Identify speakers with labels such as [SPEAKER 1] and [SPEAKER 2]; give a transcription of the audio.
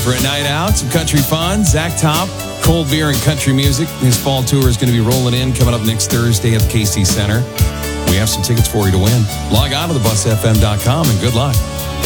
[SPEAKER 1] for a night out, some country fun. Zach Top, cold beer and country music. His fall tour is going to be rolling in coming up next Thursday at the KC Center. We have some tickets for you to win. Log on to thebusfm.com and good luck.